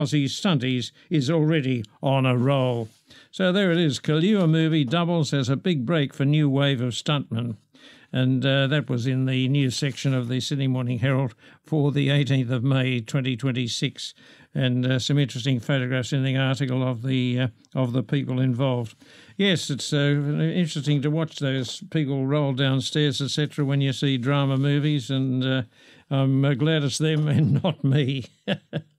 Aussie stunties is already on a roll. So there it is. Kahlua movie doubles as a big break for new wave of stuntmen. And that was in the news section of the Sydney Morning Herald for the 18th of May 2026, and some interesting photographs in the article of the people involved. Yes, it's interesting to watch those people roll downstairs, etc., when you see drama movies, and I'm glad it's them and not me.